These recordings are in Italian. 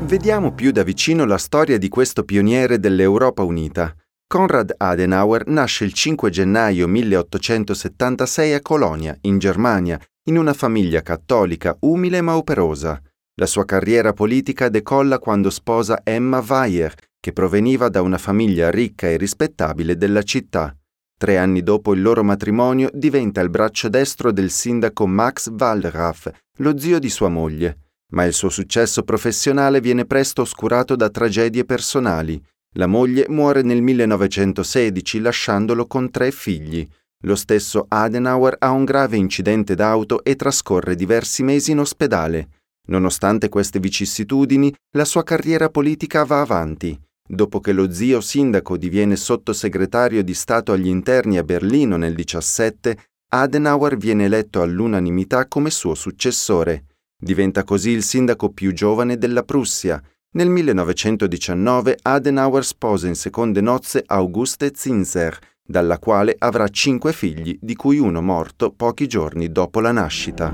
Vediamo più da vicino la storia di questo pioniere dell'Europa unita. Konrad Adenauer nasce il 5 gennaio 1876 a Colonia, in Germania, in una famiglia cattolica umile ma operosa. La sua carriera politica decolla quando sposa Emma Weyer, che proveniva da una famiglia ricca e rispettabile della città. 3 anni dopo il loro matrimonio diventa il braccio destro del sindaco Max Wallraff, lo zio di sua moglie. Ma il suo successo professionale viene presto oscurato da tragedie personali. La moglie muore nel 1916 lasciandolo con 3 figli. Lo stesso Adenauer ha un grave incidente d'auto e trascorre diversi mesi in ospedale. Nonostante queste vicissitudini, la sua carriera politica va avanti. Dopo che lo zio sindaco diviene sottosegretario di Stato agli interni a Berlino nel 17, Adenauer viene eletto all'unanimità come suo successore. Diventa così il sindaco più giovane della Prussia. Nel 1919 Adenauer sposa in seconde nozze Auguste Zinsser, dalla quale avrà 5 figli, di cui uno morto pochi giorni dopo la nascita.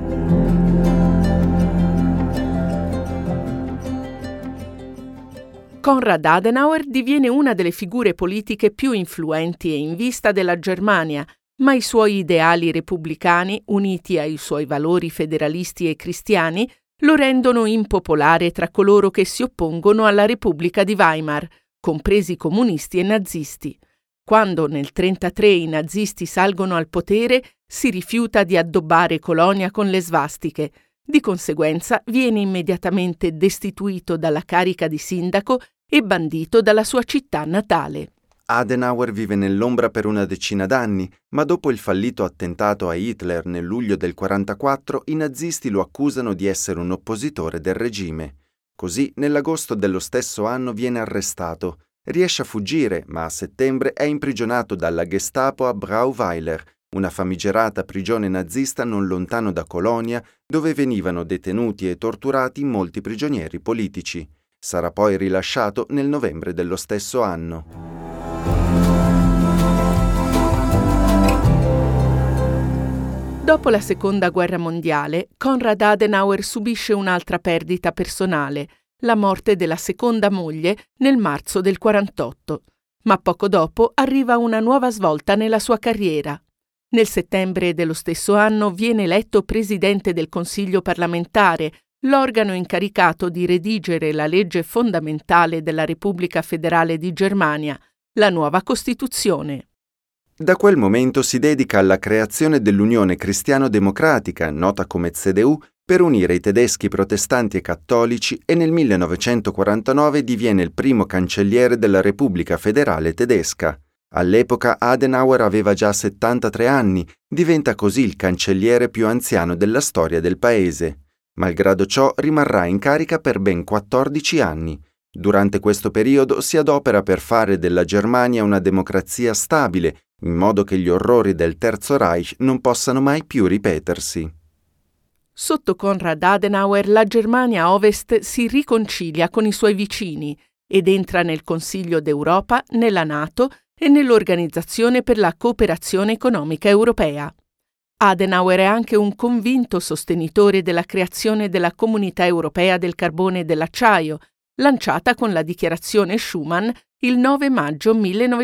Konrad Adenauer diviene una delle figure politiche più influenti e in vista della Germania, ma i suoi ideali repubblicani, uniti ai suoi valori federalisti e cristiani, lo rendono impopolare tra coloro che si oppongono alla Repubblica di Weimar, compresi comunisti e nazisti. Quando nel 1933 i nazisti salgono al potere, si rifiuta di addobbare Colonia con le svastiche. Di conseguenza viene immediatamente destituito dalla carica di sindaco e bandito dalla sua città natale. Adenauer vive nell'ombra per una decina d'anni, ma dopo il fallito attentato a Hitler nel luglio del 1944 i nazisti lo accusano di essere un oppositore del regime. Così, nell'agosto dello stesso anno viene arrestato. Riesce a fuggire, ma a settembre è imprigionato dalla Gestapo a Brauweiler, una famigerata prigione nazista non lontano da Colonia, dove venivano detenuti e torturati molti prigionieri politici. Sarà poi rilasciato nel novembre dello stesso anno. Dopo la Seconda Guerra Mondiale, Konrad Adenauer subisce un'altra perdita personale, la morte della seconda moglie nel marzo del 1948. Ma poco dopo arriva una nuova svolta nella sua carriera. Nel settembre dello stesso anno viene eletto presidente del Consiglio parlamentare, l'organo incaricato di redigere la legge fondamentale della Repubblica Federale di Germania, la nuova Costituzione. Da quel momento si dedica alla creazione dell'Unione Cristiano-Democratica, nota come CDU, per unire i tedeschi protestanti e cattolici e nel 1949 diviene il primo cancelliere della Repubblica Federale Tedesca. All'epoca Adenauer aveva già 73 anni, diventa così il cancelliere più anziano della storia del paese. Malgrado ciò rimarrà in carica per ben 14 anni. Durante questo periodo si adopera per fare della Germania una democrazia stabile, in modo che gli orrori del Terzo Reich non possano mai più ripetersi. Sotto Konrad Adenauer la Germania Ovest si riconcilia con i suoi vicini ed entra nel Consiglio d'Europa, nella NATO e nell'Organizzazione per la cooperazione economica europea. Adenauer è anche un convinto sostenitore della creazione della Comunità Europea del Carbone e dell'Acciaio, lanciata con la Dichiarazione Schuman il 9 maggio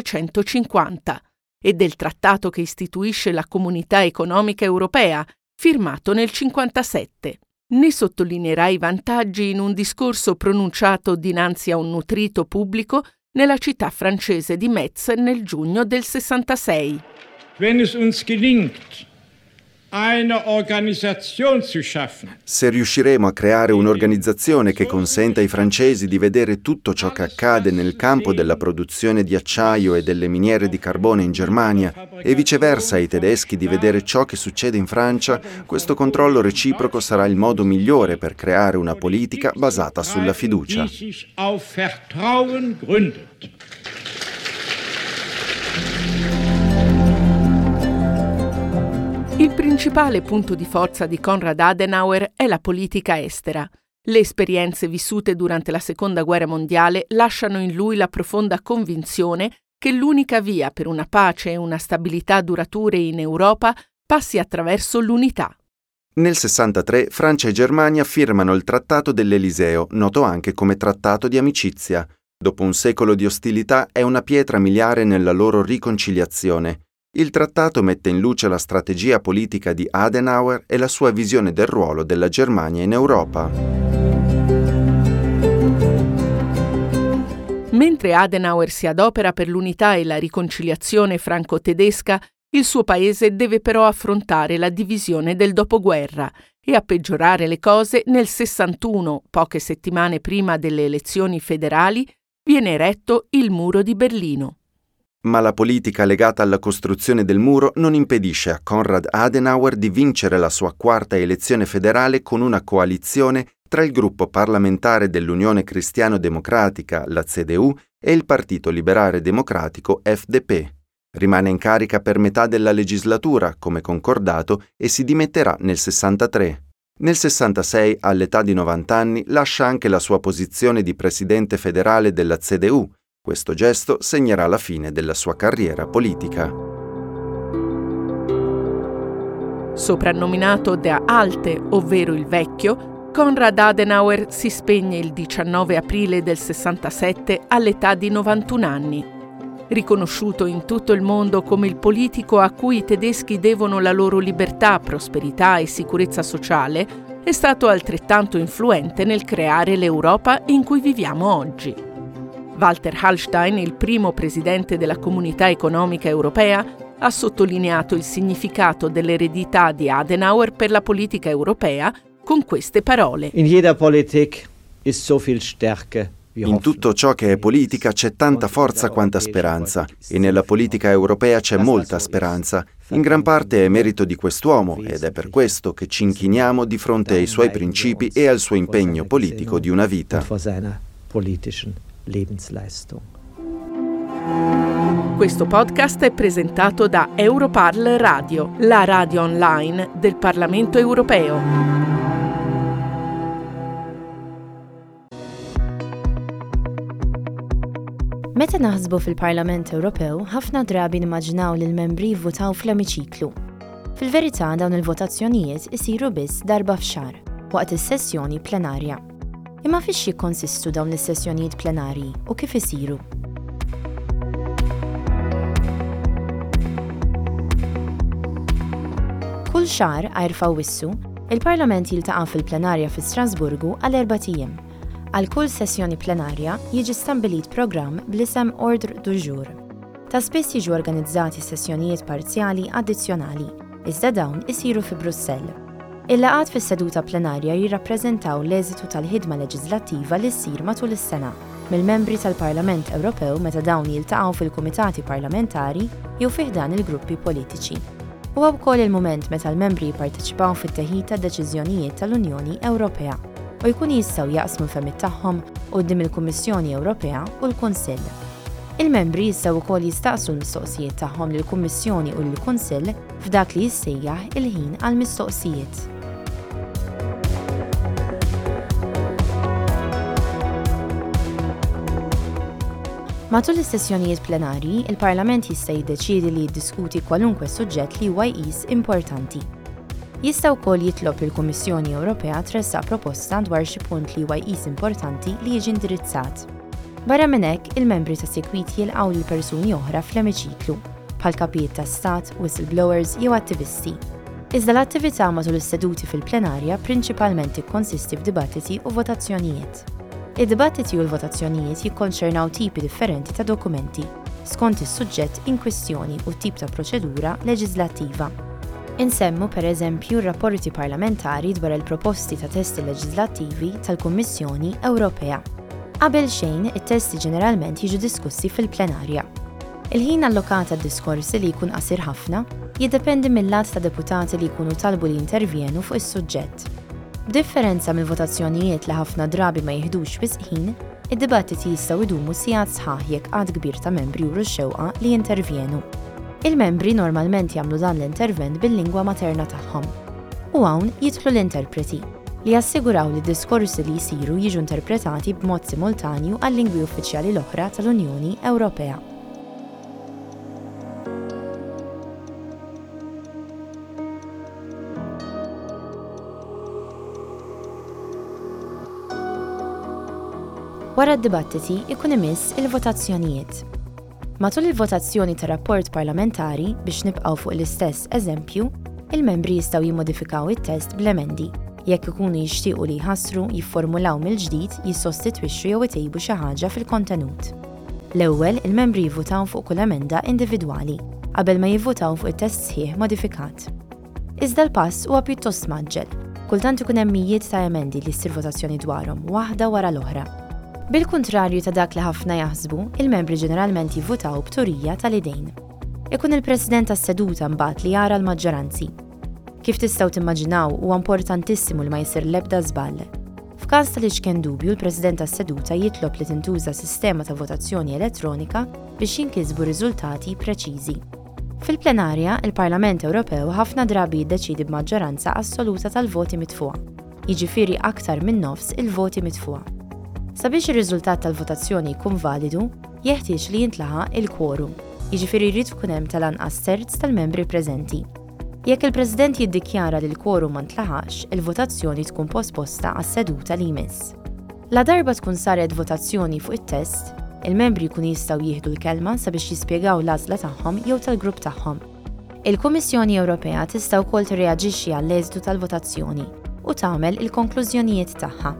1950, e del trattato che istituisce la Comunità Economica Europea, firmato nel 1957. Ne sottolineerà i vantaggi in un discorso pronunciato dinanzi a un nutrito pubblico nella città francese di Metz nel giugno del 66. Wenn es uns gelingt, eine Organisation zu schaffen. Se riusciremo a creare un'organizzazione che consenta ai francesi di vedere tutto ciò che accade nel campo della produzione di acciaio e delle miniere di carbone in Germania e viceversa ai tedeschi di vedere ciò che succede in Francia, questo controllo reciproco sarà il modo migliore per creare una politica basata sulla fiducia. Il principale punto di forza di Konrad Adenauer è la politica estera. Le esperienze vissute durante la Seconda Guerra Mondiale lasciano in lui la profonda convinzione che l'unica via per una pace e una stabilità durature in Europa passi attraverso l'unità. Nel 63 Francia e Germania firmano il Trattato dell'Eliseo, noto anche come Trattato di amicizia. Dopo un secolo di ostilità è una pietra miliare nella loro riconciliazione. Il trattato mette in luce la strategia politica di Adenauer e la sua visione del ruolo della Germania in Europa. Mentre Adenauer si adopera per l'unità e la riconciliazione franco-tedesca, il suo paese deve però affrontare la divisione del dopoguerra e a peggiorare le cose nel 61, poche settimane prima delle elezioni federali, viene eretto il Muro di Berlino. Ma la politica legata alla costruzione del muro non impedisce a Konrad Adenauer di vincere la sua quarta elezione federale con una coalizione tra il gruppo parlamentare dell'Unione Cristiano-Democratica, la CDU, e il Partito Liberale Democratico, FDP. Rimane in carica per metà della legislatura, come concordato, e si dimetterà nel 63. Nel 66, all'età di 90 anni, lascia anche la sua posizione di presidente federale della CDU. Questo gesto segnerà la fine della sua carriera politica. Soprannominato Der Alte, ovvero il Vecchio, Konrad Adenauer si spegne il 19 aprile del 67 all'età di 91 anni. Riconosciuto in tutto il mondo come il politico a cui i tedeschi devono la loro libertà, prosperità e sicurezza sociale, è stato altrettanto influente nel creare l'Europa in cui viviamo oggi. Walter Hallstein, il primo presidente della Comunità Economica Europea, ha sottolineato il significato dell'eredità di Adenauer per la politica europea con queste parole. In jeder Politik ist so viel Stärke. In tutto ciò che è politica c'è tanta forza quanta speranza, e nella politica europea c'è molta speranza. In gran parte è merito di quest'uomo, ed è per questo che ci inchiniamo di fronte ai suoi principi e al suo impegno politico di una vita. Questo podcast è presentato da Europarl Radio, la radio online del Parlamento Europeo. Meta naħsbu fil-Parlament Ewropew, ħafna drabi nimmaġinaw li l-membri jivvotaw fl-emiċiklu. Fil-verità dawn il-votazzjonijiet isiru biss darba f'xahar, waqt is-sessjoni plenarja. Imma fiex jikkonsistu dawn is-sessjonijiet plenarji u kif isiru? Kull xahar għajrfa wissu, il-Parlament jiltaqa' fil-plenarja fi Strasburgu għal 4 ijiem. Għal kull sessjoni plenarja jiġi stambilit programm bl-isem Ordre du Jour. Ta' spiss jiġu organizzati sessjonijiet parzjali addizzjonali, iżda dawn isiru fi Brussell. Il-laqgħat fis-seduta plenarja jirrappreżentaw l-eżitu tal-ħidma leġislattiva li ssir matul is-sena mill-membri tal-Parlament Ewropew meta dawn jiltaqgħu fil-kumitati parlamentari jew fih dan il-gruppi politiċi. Huwa wkoll il-mument meta l-membri jipparteċipaw fit-teħid tad-deċiżjonijiet tal-Unjoni Ewropea u jkun jistgħu jaqsmu l-fehmiet tagħhom quddiem il-Kummissjoni Ewropea u l-Kunsill. Il-membri jistgħu wkoll jistaqsu l-mistoqsijiet tagħhom lill-Kummissjoni u lill-Kunsill f'dak li jissejjaħ il-ħin għall-mistoqsijiet. Matul is-sessjonijiet plenarji, il-Parlament jista' jiddeċiedi li jiddiskuti kwalunkwe suġġett li huwa jqis importanti. Jista' wkoll jitlob lill-Kummissjoni Ewropea tressaq proposta dwar xi punt li huwa jqis importanti li jiġi indirizzat. Barra minn hekk, il-membri ta' sekwit jilqgħu lil persuni oħra fl-emiċiklu, bħal kapijiet ta' stat, whistleblowers jew attivisti. Iżda l-attività matul is-seduti fil-plenarja prinċipalment ikkonsisti f'dibattiti u votazzjonijiet. Id-dibattiti u l-votazzjonijiet jikkonċernaw tipi differenti ta' dokumenti, skont is-suġġett in kwistjoni u t-tip ta' proċedura leġislattiva. Insemmu pereżempju rapporti parlamentari dwar il-proposti ta' testi leġislattivi tal-Kummissjoni Ewropea. Qabel xejn, it-testi ġeneralment jiġu diskussi fil-plenarja. Il-ħin allokat għad-diskorsi li jkun qasir ħafna jiddependi mill-lat ta' deputati li jkunu talbu li jintervjenu fuq is-suġġett. B'differenza mill-votazzjonijiet li ħafna drabi ma jieħdux wisq ħin, id-dibattiti jistgħu jdumu sigħat sħaħ jekk għad kbir ta' membri juru x-xewqa li jintervjenu. Il-membri normalment jagħmlu dan l-intervent bil-lingwa materna tagħhom. U hawn jidħlu l-interpreti li jassiguraw li d-diskorsi li jsiru jiġu interpretati b'mod simultanju għal-lingwi uffiċjali l-oħra tal-Unjoni Ewropea. Wara d-dibattiti ikun imiss il-votazzjonijiet. Matul il-votazzjoni ta' rapport parlamentari biex nibqgħu fuq l-istess eżempju, il-membri jistgħu jimmodifikaw it-test bl-emendi. Jekk ikunu jixtiequ li jħassru, jifformulaw mill-ġdid, jissostitwixxu jew itejbu xi ħaġa fil-kontenut. L-ewwel, il-membri jivvutaw fuq kull emenda individwali, qabel ma jivvutaw fuq it-test sħiħ modifikat. Iżda l-pass huwa pjuttost maġġel. Kultant ikun hemm mijiet ta' emendi li ssir votazzjoni dwarhom, waħda wara l-oħra. Bil-kuntrarju ta' dak li ħafna jaħsbu, il-membri ġeneralment jivvutaw b'turija tal-idejn. Ikun il-President tas-seduta mbagħad li jara l-maġġoranzi. Kif tistgħu timmaġinaw huwa importantissimu li ma jsir l-ebda żball. F'każ ta' li xkien dubju, l-President tas-seduta jitlob li tintuża sistema ta' votazzjoni elettronika biex jinkisbu riżultati preċiżi. Fil-plenarja, il-Parlament Ewropew ħafna drabi jiddeċidi b'maġġoranza assoluta tal-voti mitfuqa, jiġifieri aktar minn nofs il-voti mitfuqa. Sabiex ir-riżultat tal-votazzjoni jkun validu, jeħtieġ li jintlaħaq il-kworum, jiġifieri jrid ikun hemm tal-anqas terz tal-membri preżenti. Jekk il-President jiddikjara li l-kworum ma ntlaħaqx, il-votazzjoni tkun posposta għas-seduta li jmiss. La darba tkun saret votazzjoni fuq it-test, il-membri jkunu jistgħu jieħdu l-kelma sabiex jispjegaw l-għażla tagħhom jew tal-grupp tagħhom. Il-Kummissjoni Ewropea tista' wkoll tirreaġixxi għall-eżitu tal-votazzjoni u tagħmel il-konklużjonijiet tagħha.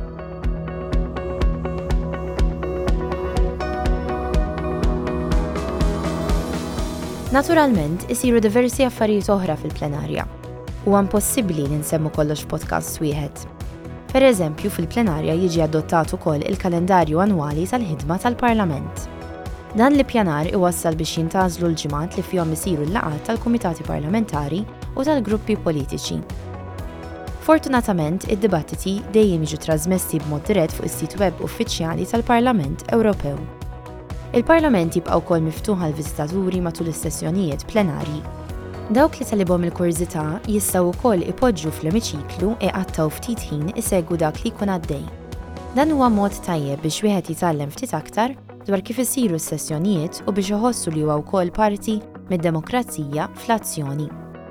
Naturalment, isiru diversi affarijiet oħra fil-plenarja. Huwa impossibbli li nsemmu kollox podcast wieħed. Pereżempju, fil-plenarja jiġi adottat ukoll il-kalendarju annwali tal-ħidma tal-Parlament. Dan l-ippjanar iwassal biex jintgħażlu l-ġimgħat li fihom isiru l-laqgħat tal-kumitati parlamentari u tal-gruppi politiċi. Fortunatament, id-dibattiti dejjem jiġu trasmessi b'mod dirett fuq is-sit web uffiċjali tal-Parlament Ewropew. Il-Parlament jibqgħu wkoll miftuħ għal viżitaturi matul is-sessjonijiet plenarji. Dawk li talibhom il-kurżità jistgħu wkoll ipoġġu fl-emiċiklu iqattaw ftit ħin isegwu dak li jkun għaddej. Dan huwa mod tajjeb biex wieħed jitgħallem ftit aktar dwar kif isiru s-sessjonijiet u biex iħossu li huwa wkoll parti mid-demokrazija fl-azzjoni.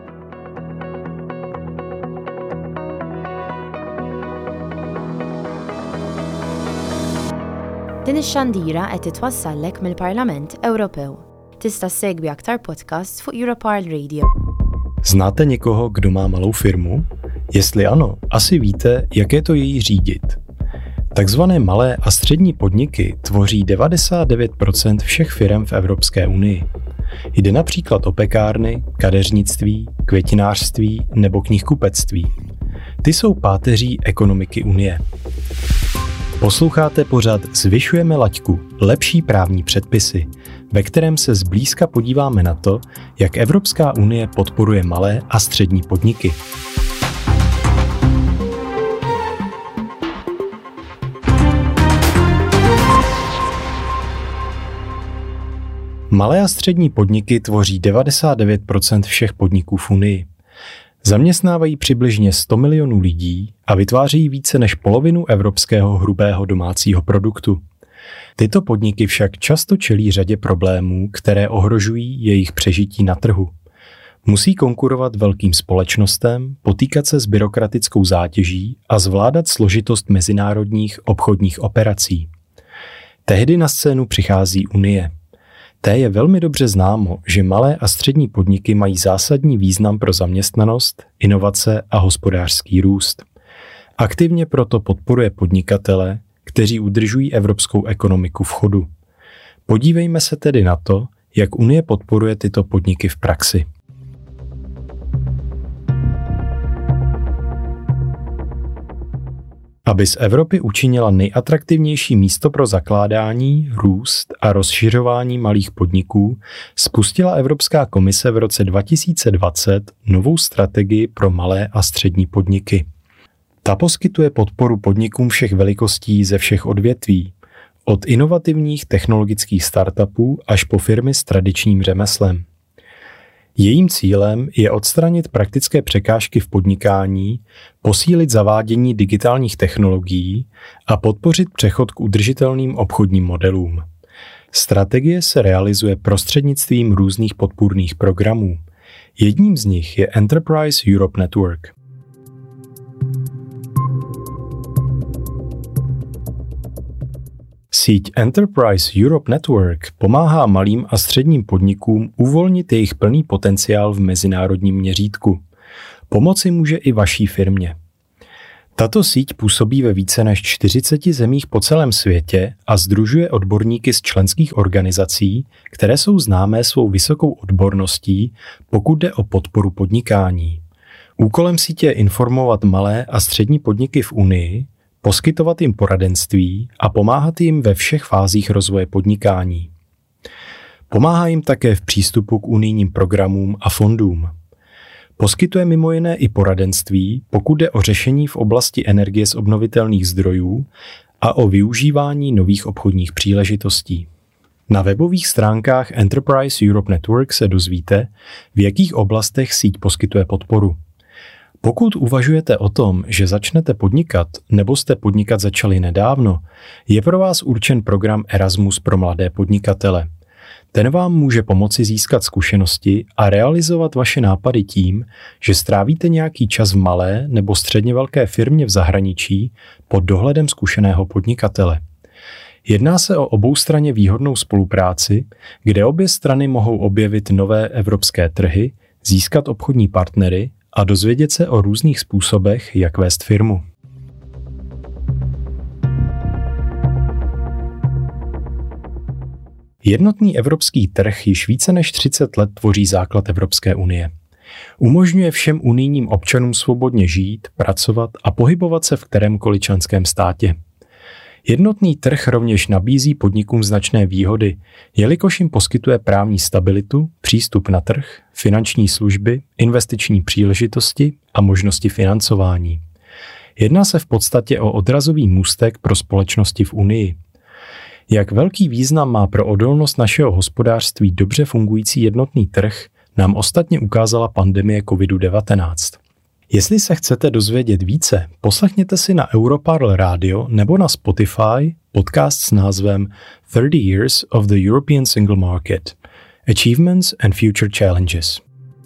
Din ix-xandira qed titwassallek mill-Parlament Ewropew. Tista' ssegwi aktar podcasts fuq Europarl Radio. Znáte někoho, kdo má malou firmu? Jestli ano, asi víte, jak je to její řídit. Takzvané malé a střední podniky tvoří 99% všech firem v Evropské unii. Jde například o pekárny, kadeřnictví, květinářství nebo knihkupectví. Ty jsou páteří ekonomiky Unie. Posloucháte pořad Zvyšujeme laťku, lepší právní předpisy, ve kterém se zblízka podíváme na to, jak Evropská unie podporuje malé a střední podniky. Malé a střední podniky tvoří 99% všech podniků v Unii. Zaměstnávají přibližně 100 milionů lidí a vytvářejí více než polovinu evropského hrubého domácího produktu. Tyto podniky však často čelí řadě problémů, které ohrožují jejich přežití na trhu. Musí konkurovat velkým společnostem, potýkat se s byrokratickou zátěží a zvládat složitost mezinárodních obchodních operací. Tehdy na scénu přichází Unie. Té je velmi dobře známo, že malé a střední podniky mají zásadní význam pro zaměstnanost, inovace a hospodářský růst. Aktivně proto podporuje podnikatele, kteří udržují evropskou ekonomiku v chodu. Podívejme se tedy na to, jak Unie podporuje tyto podniky v praxi. Aby z Evropy učinila nejatraktivnější místo pro zakládání, růst a rozšiřování malých podniků, spustila Evropská komise v roce 2020 novou strategii pro malé a střední podniky. Ta poskytuje podporu podnikům všech velikostí ze všech odvětví, od inovativních technologických startupů až po firmy s tradičním řemeslem. Jejím cílem je odstranit praktické překážky v podnikání, posílit zavádění digitálních technologií a podpořit přechod k udržitelným obchodním modelům. Strategie se realizuje prostřednictvím různých podpůrných programů. Jedním z nich je Enterprise Europe Network. Síť Enterprise Europe Network pomáhá malým a středním podnikům uvolnit jejich plný potenciál v mezinárodním měřítku. Pomoci může i vaší firmě. Tato síť působí ve více než 40 zemích po celém světě a sdružuje odborníky z členských organizací, které jsou známé svou vysokou odborností, pokud jde o podporu podnikání. Úkolem sítě je informovat malé a střední podniky v Unii, poskytovat jim poradenství a pomáhat jim ve všech fázích rozvoje podnikání. Pomáhá jim také v přístupu k unijním programům a fondům. Poskytuje mimo jiné i poradenství, pokud jde o řešení v oblasti energie z obnovitelných zdrojů a o využívání nových obchodních příležitostí. Na webových stránkách Enterprise Europe Network se dozvíte, v jakých oblastech síť poskytuje podporu. Pokud uvažujete o tom, že začnete podnikat nebo jste podnikat začali nedávno, je pro vás určen program Erasmus pro mladé podnikatele. Ten vám může pomoci získat zkušenosti a realizovat vaše nápady tím, že strávíte nějaký čas v malé nebo středně velké firmě v zahraničí pod dohledem zkušeného podnikatele. Jedná se o oboustranně výhodnou spolupráci, kde obě strany mohou objevit nové evropské trhy, získat obchodní partnery a dozvědět se o různých způsobech, jak vést firmu. Jednotný evropský trh již více než 30 let tvoří základ Evropské unie. Umožňuje všem unijním občanům svobodně žít, pracovat a pohybovat se v kterémkoliv členském státě. Jednotný trh rovněž nabízí podnikům značné výhody, jelikož jim poskytuje právní stabilitu, přístup na trh, finanční služby, investiční příležitosti a možnosti financování. Jedná se v podstatě o odrazový můstek pro společnosti v Unii. Jak velký význam má pro odolnost našeho hospodářství dobře fungující jednotný trh, nám ostatně ukázala pandemie COVID-19. Jestli se chcete dozvědět více, poslechněte si na Europarl Radio nebo na Spotify podcast s názvem 30 Years of the European Single Market – Achievements and Future Challenges.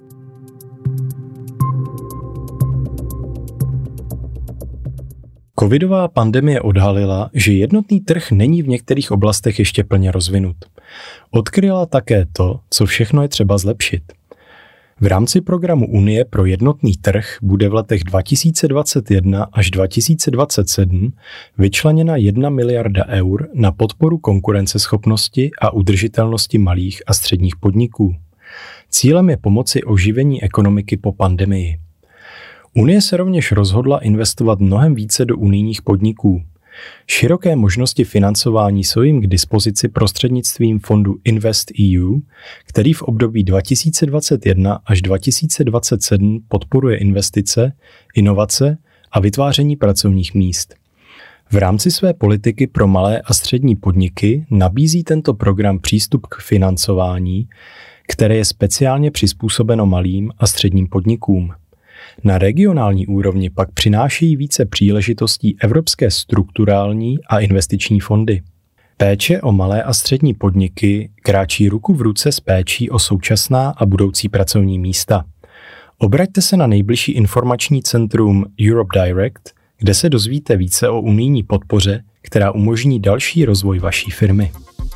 Covidová pandemie odhalila, že jednotný trh není v některých oblastech ještě plně rozvinut. Odkryla také to, co všechno je třeba zlepšit. V rámci programu Unie pro jednotný trh bude v letech 2021 až 2027 vyčleněna 1 miliarda eur na podporu konkurenceschopnosti a udržitelnosti malých a středních podniků. Cílem je pomoci oživení ekonomiky po pandemii. Unie se rovněž rozhodla investovat mnohem více do unijních podniků. Široké možnosti financování jsou jim k dispozici prostřednictvím fondu InvestEU, který v období 2021 až 2027 podporuje investice, inovace a vytváření pracovních míst. V rámci své politiky pro malé a střední podniky nabízí tento program přístup k financování, které je speciálně přizpůsobeno malým a středním podnikům. Na regionální úrovni pak přinášejí více příležitostí evropské strukturální a investiční fondy. Péče o malé a střední podniky kráčí ruku v ruce s péčí o současná a budoucí pracovní místa. Obraťte se na nejbližší informační centrum Europe Direct, kde se dozvíte více o unijní podpoře, která umožní další rozvoj vaší firmy.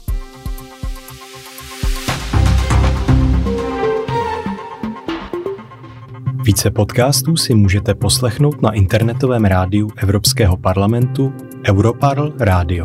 Více podcastů si můžete poslechnout na internetovém rádiu Evropského parlamentu Europarl Radio.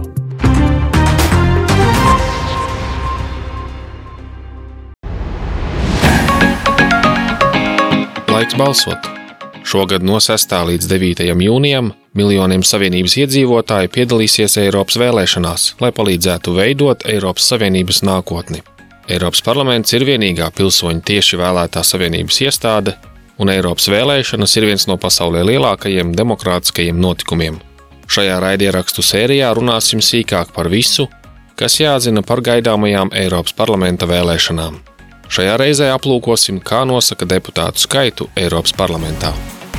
Laiks balsot. Šogad no 6. līdz 9. jūnijam miljoniem Savienības iedzīvotāji piedalīsies Eiropas vēlēšanās, lai palīdzētu veidot Eiropas Savienības nākotni. Eiropas parlaments ir vienīgā pilsoņu tieši vēlētā Savienības iestāde, un Eiropas vēlēšanas ir viens no pasaulē lielākajiem demokrātiskajiem notikumiem. Šajā raidierakstu sērijā runāsim sīkāk par visu, kas jāzina par gaidāmajām Eiropas parlamenta vēlēšanām. Šajā reizē aplūkosim, kā nosaka deputātu skaitu Eiropas parlamentā.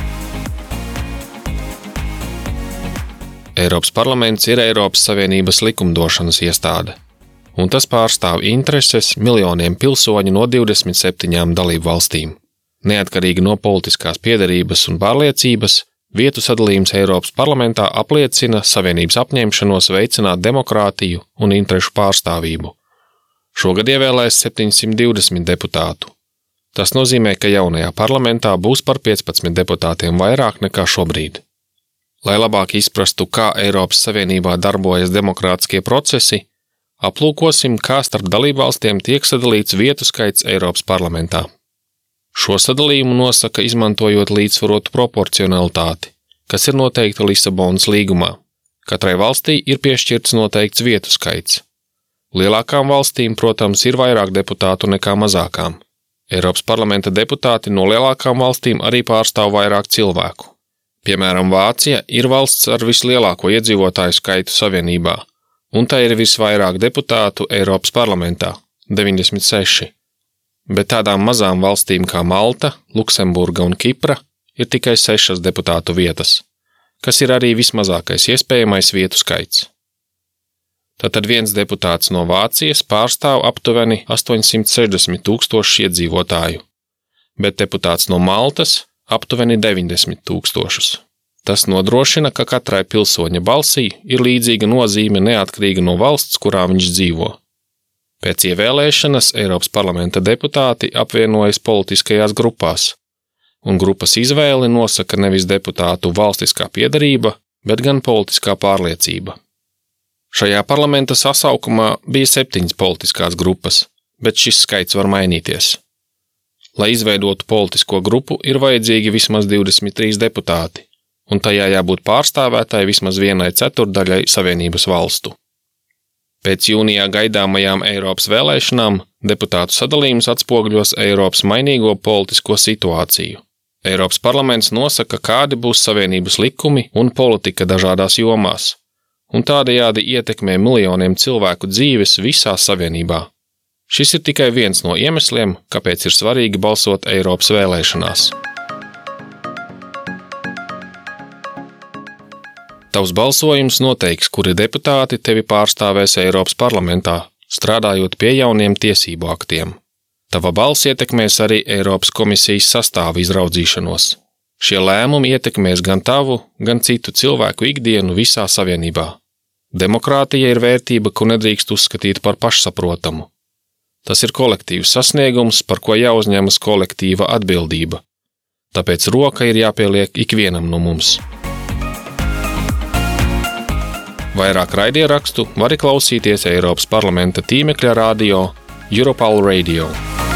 Eiropas parlaments ir Eiropas Savienības likumdošanas iestāde, un tas pārstāv intereses miljoniem pilsoņu no 27 dalību valstīm. Neatkarīgi no politiskās piederības un pārliecības, vietu sadalījums Eiropas parlamentā apliecina Savienības apņemšanos veicināt demokrātiju un interešu pārstāvību. Šogad ievēlēs 720 deputātu. Tas nozīmē, ka jaunajā parlamentā būs par 15 deputātiem vairāk nekā šobrīd. Lai labāk izprastu, kā Eiropas Savienībā darbojas demokrātiskie procesi, aplūkosim, kā starp dalībvalstiem tiek sadalīts vietu skaits Eiropas parlamentā. Šo sadalījumu nosaka izmantojot līdzsvarotu proporcionalitāti, kas ir noteikta Lisabonas līgumā. Katrai valstī ir piešķirts noteikts vietu skaits. Lielākām valstīm, protams, ir vairāk deputātu nekā mazākām. Eiropas parlamenta deputāti no lielākām valstīm arī pārstāv vairāk cilvēku. Piemēram, Vācija ir valsts ar vislielāko iedzīvotāju skaitu Savienībā, un tā ir visvairāk deputātu Eiropas parlamentā – 96. Bet tādām mazām valstīm kā Malta, Luksemburga un Kipra ir tikai 6 deputātu vietas, kas ir arī vismazākais iespējamais vietu skaits. Tātad viens deputāts no Vācijas pārstāv aptuveni 860 000 iedzīvotāju, bet deputāts no Maltas aptuveni 90 000. Tas nodrošina, ka katrai pilsoņa balsī ir līdzīga nozīme neatkarīga no valsts, kurā viņš dzīvo. Pēc ievēlēšanas Eiropas parlamenta deputāti apvienojas politiskajās grupās, un grupas izvēli nosaka nevis deputātu valstiskā piederība, bet gan politiskā pārliecība. Šajā parlamenta sasaukumā bija 7 politiskās grupas, bet šis skaits var mainīties. Lai izveidotu politisko grupu, ir vajadzīgi vismaz 23 deputāti, un tajā jābūt pārstāvētai vismaz 1/4 Savienības valstu. Pēc jūnijā gaidāmajām Eiropas vēlēšanām deputātu sadalījums atspoguļos Eiropas mainīgo politisko situāciju. Eiropas parlaments nosaka, kādi būs Savienības likumi un politika dažādās jomās, un tādējādi ietekmē miljoniem cilvēku dzīves visā Savienībā. Šis ir tikai viens no iemesliem, kāpēc ir svarīgi balsot Eiropas vēlēšanās. Tavs balsojums noteiks, kuri deputāti tevi pārstāvēs Eiropas parlamentā, strādājot pie jauniem tiesību aktiem. Tava balss ietekmēs arī Eiropas komisijas sastāvu izraudzīšanos. Šie lēmumi ietekmēs gan tavu, gan citu cilvēku ikdienu visā Savienībā. Demokrātija ir vērtība, ko nedrīkst uzskatīt par pašsaprotamu. Tas ir kolektīvs sasniegums, par ko jāuzņemas kolektīva atbildība. Tāpēc roka ir jāpieliek ikvienam no mums. Vairāk raidierakstu vari klausīties Eiropas parlamenta tīmekļa radio Europal Radio.